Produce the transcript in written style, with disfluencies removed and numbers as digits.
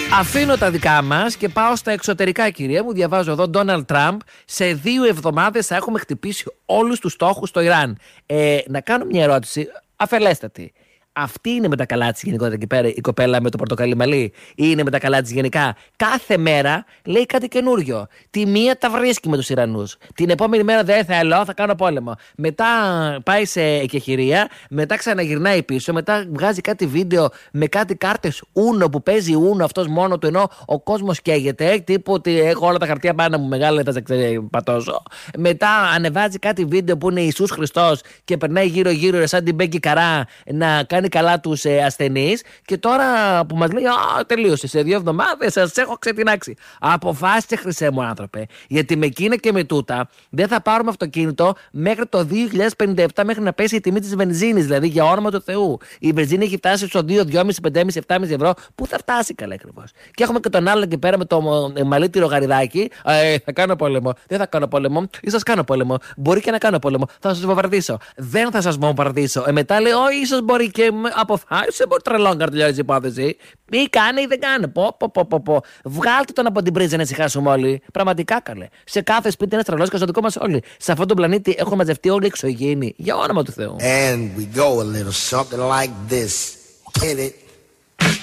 Αφήνω τα δικά μας και πάω στα εξωτερικά, κυρία μου. Διαβάζω εδώ, Ντόναλντ Τραμπ, σε 2 εβδομάδες θα έχουμε χτυπήσει όλους τους στόχους στο Ιράν. Να κάνω μια ερώτηση αφελέστατη. Αυτή είναι με τα καλά της γενικότερα εκεί πέρα, η κοπέλα με το πορτοκαλί μαλλί, ή είναι με τα καλά της γενικά? Κάθε μέρα λέει κάτι καινούριο. Τη μία τα βρίσκει με τους Ιρανούς. Την επόμενη μέρα δεν θέλω, θα κάνω πόλεμο. Μετά πάει σε εκεχηρία, μετά ξαναγυρνάει πίσω, μετά βγάζει κάτι βίντεο με κάτι κάρτες Uno που παίζει Uno αυτός μόνο του, ενώ ο κόσμος καίγεται. Τύπου ότι έχω όλα τα χαρτιά πάνω μου, μεγάλα θα σε πατώσω. Μετά ανεβάζει κάτι βίντεο που είναι Ιησούς Χριστός και περνάει γύρω-γύρω σαν την Μπέγκη Καρά να κάνει καλά τους ασθενείς. Και τώρα που μας λέει, τελείωσε, σε 2 εβδομάδες σας έχω ξετινάξει. Αποφάσισε, χρυσέ μου άνθρωπε, γιατί με εκείνα και με τούτα δεν θα πάρουμε αυτοκίνητο μέχρι το 2057, μέχρι να πέσει η τιμή της βενζίνης. Δηλαδή, για όνομα του Θεού. Η βενζίνη έχει φτάσει στο 2, 2,5, 5,5, 7,5 ευρώ. Πού θα φτάσει καλά ακριβώς? Και έχουμε και τον άλλο εκεί πέρα με το μαλλίτιρο γαριδάκι. Θα κάνω πόλεμο. Δεν θα κάνω πόλεμο. Ή σας κάνω πόλεμο. Μπορεί και να κάνω πόλεμο. Θα σας βομβαρδίσω. Δεν θα σας βομβαρδίσω. Μετά λέει, ίσως μπορεί και αποφάσισε. Μπορεί τρελόν καρτιλιάρης υπόθεση. Ή κάνει ή δεν κάνει. Πω. Βγάλτε τον από την πρίζα να ησυχάσουμε όλοι. Πραγματικά καλέ. Σε κάθε σπίτι ένα τρελός και στο δικό μας όλοι. Σε αυτόν τον πλανήτη έχουν μαζευτεί όλοι οι εξωγήινοι. Για όνομα του Θεού. And we go a little something like this. Hit it.